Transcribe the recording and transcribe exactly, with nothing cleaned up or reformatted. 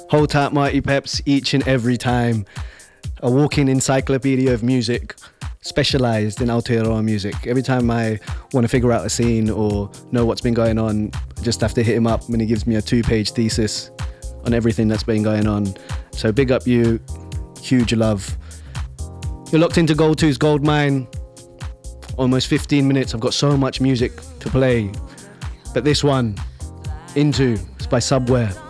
Hold tight, Marty Peps, each and every time. A walking encyclopedia of music, specialised in Aotearoa music. Every time I want to figure out a scene or know what's been going on, I just have to hit him up and he gives me a two-page thesis on everything that's been going on. So big up you, huge love. You're locked into Gold two's Gold Mine. Almost fifteen minutes, I've got so much music to play. But this one, Into, it's by Subware.